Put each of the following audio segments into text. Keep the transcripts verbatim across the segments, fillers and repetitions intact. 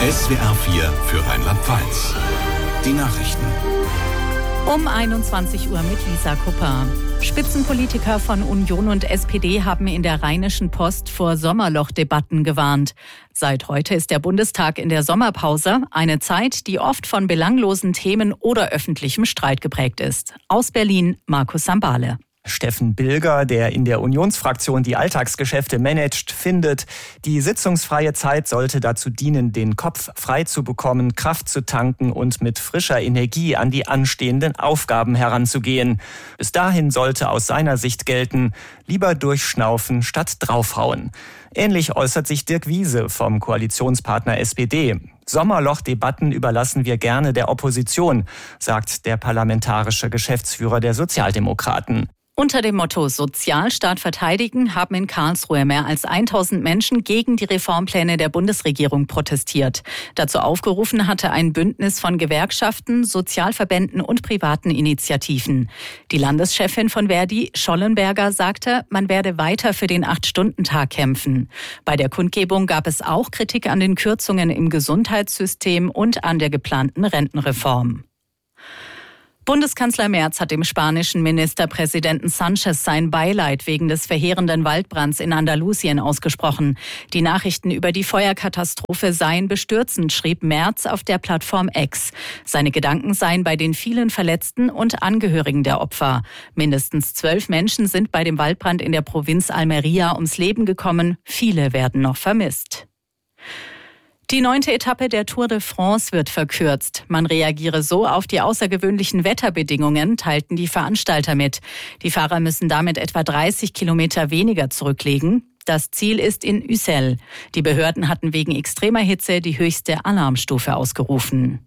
S W R vier für Rheinland-Pfalz. Die Nachrichten. Um einundzwanzig Uhr mit Lisa Kupper. Spitzenpolitiker von Union und S P D haben in der Rheinischen Post vor Sommerlochdebatten gewarnt. Seit heute ist der Bundestag in der Sommerpause, eine Zeit, die oft von belanglosen Themen oder öffentlichem Streit geprägt ist. Aus Berlin, Markus Sambale. Steffen Bilger, der in der Unionsfraktion die Alltagsgeschäfte managt, findet, die sitzungsfreie Zeit sollte dazu dienen, den Kopf frei zu bekommen, Kraft zu tanken und mit frischer Energie an die anstehenden Aufgaben heranzugehen. Bis dahin sollte aus seiner Sicht gelten, lieber durchschnaufen statt draufhauen. Ähnlich äußert sich Dirk Wiese vom Koalitionspartner S P D. Sommerlochdebatten überlassen wir gerne der Opposition, sagt der parlamentarische Geschäftsführer der Sozialdemokraten. Unter dem Motto Sozialstaat verteidigen haben in Karlsruhe mehr als tausend Menschen gegen die Reformpläne der Bundesregierung protestiert. Dazu aufgerufen hatte ein Bündnis von Gewerkschaften, Sozialverbänden und privaten Initiativen. Die Landeschefin von Verdi, Schollenberger, sagte, man werde weiter für den acht-Stunden-Tag kämpfen. Bei der Kundgebung gab es auch Kritik an den Kürzungen im Gesundheitssystem und an der geplanten Rentenreform. Bundeskanzler Merz hat dem spanischen Ministerpräsidenten Sánchez sein Beileid wegen des verheerenden Waldbrands in Andalusien ausgesprochen. Die Nachrichten über die Feuerkatastrophe seien bestürzend, schrieb Merz auf der Plattform X. Seine Gedanken seien bei den vielen Verletzten und Angehörigen der Opfer. Mindestens zwölf Menschen sind bei dem Waldbrand in der Provinz Almería ums Leben gekommen. Viele werden noch vermisst. Die neunte Etappe der Tour de France wird verkürzt. Man reagiere so auf die außergewöhnlichen Wetterbedingungen, teilten die Veranstalter mit. Die Fahrer müssen damit etwa dreißig Kilometer weniger zurücklegen. Das Ziel ist in Ussel. Die Behörden hatten wegen extremer Hitze die höchste Alarmstufe ausgerufen.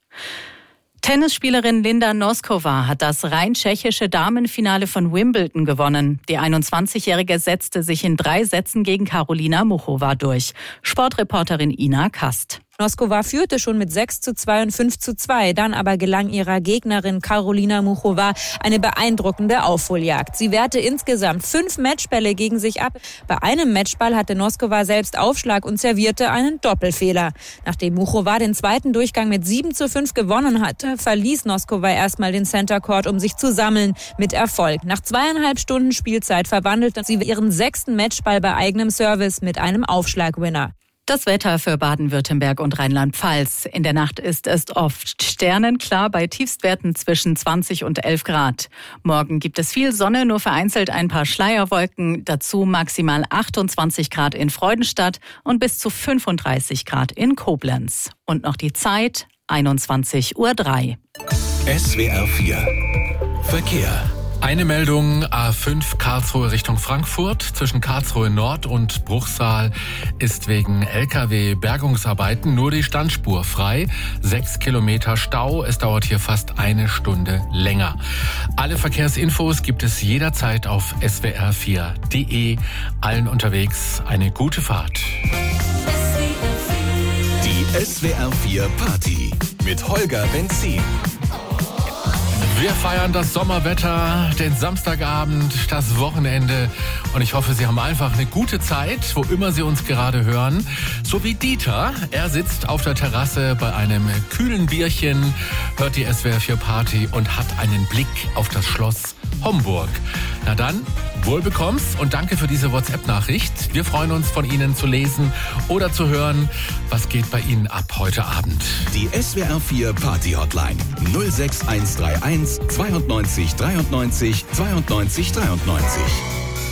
Tennisspielerin Linda Noskova hat das rein tschechische Damenfinale von Wimbledon gewonnen. Die einundzwanzigjährige setzte sich in drei Sätzen gegen Karolina Muchova durch. Sportreporterin Ina Kast. Noskova führte schon mit sechs zu zwei und fünf zu zwei. Dann aber gelang ihrer Gegnerin Karolina Muchova eine beeindruckende Aufholjagd. Sie wehrte insgesamt fünf Matchbälle gegen sich ab. Bei einem Matchball hatte Noskova selbst Aufschlag und servierte einen Doppelfehler. Nachdem Muchova den zweiten Durchgang mit sieben zu fünf gewonnen hatte, verließ Noskova erstmal den Center Court, um sich zu sammeln. Mit Erfolg. Nach zweieinhalb Stunden Spielzeit verwandelte sie ihren sechsten Matchball bei eigenem Service mit einem Aufschlagwinner. Das Wetter für Baden-Württemberg und Rheinland-Pfalz. In der Nacht ist es oft sternenklar bei Tiefstwerten zwischen zwanzig und elf Grad. Morgen gibt es viel Sonne, nur vereinzelt ein paar Schleierwolken. Dazu maximal achtundzwanzig Grad in Freudenstadt und bis zu fünfunddreißig Grad in Koblenz. Und noch die Zeit, einundzwanzig Uhr drei. S W R vier Verkehr. Eine Meldung, A fünf Karlsruhe Richtung Frankfurt. Zwischen Karlsruhe Nord und Bruchsal ist wegen L K W-Bergungsarbeiten nur die Standspur frei. Sechs Kilometer Stau. Es dauert hier fast eine Stunde länger. Alle Verkehrsinfos gibt es jederzeit auf S W R vier punkt de. Allen unterwegs eine gute Fahrt. Die S W R vier Party mit Holger Benzin. Wir feiern das Sommerwetter, den Samstagabend, das Wochenende und ich hoffe, Sie haben einfach eine gute Zeit, wo immer Sie uns gerade hören. So wie Dieter, er sitzt auf der Terrasse bei einem kühlen Bierchen, hört die S W R vier Party und hat einen Blick auf das Schloss Homburg. Na dann, wohl bekomm's und danke für diese WhatsApp-Nachricht. Wir freuen uns, von Ihnen zu lesen oder zu hören. Was geht bei Ihnen ab heute Abend? Die S W R vier Party Hotline null sechs eins drei eins zweiundneunzig dreiundneunzig zweiundneunzig dreiundneunzig.